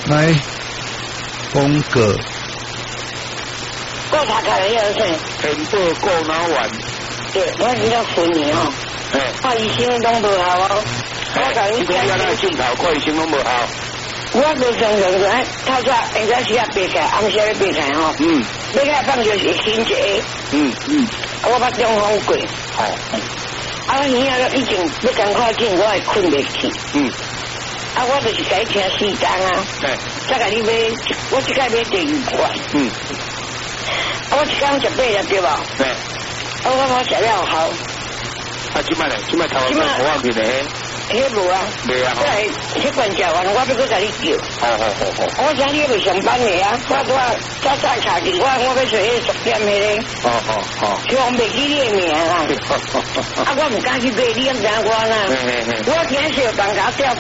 来，风格。 过塔卡的要是。 天宝过脑丸。 对，我比较分你哦。看医生拢无效哦。我甲你讲。 你镜头看医生拢无效。 我袂常常个，透早下早时啊爬起来，暗时咧爬起来吼。爬起来放就是醒一个。我捌中风过。啊，耳仔已经要赶快进，我会困袂去。啊，我就是改听4档啊。再甲你买，我即摆买第2罐。啊，我一工食8粒对无？啊，我食了好。 啊，即摆咧，即摆头我去咧。 迄无啊。袂啊。迄罐食完，我要搁甲你叫。我想你袂上班的啊，我早卡去，我要找迄10点迄个。希望袂记你的名啊。啊，我唔敢去买，你敢知我啦？我今日是有放假调。